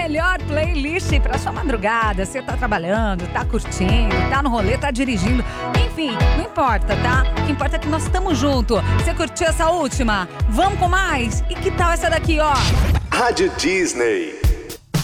melhor playlist pra sua madrugada. Você tá trabalhando, tá curtindo, tá no rolê, tá dirigindo. Enfim, não importa, tá? O que importa é que nós estamos juntos. Você curtiu essa última? Vamos com mais? E que tal essa daqui, ó? Rádio Disney.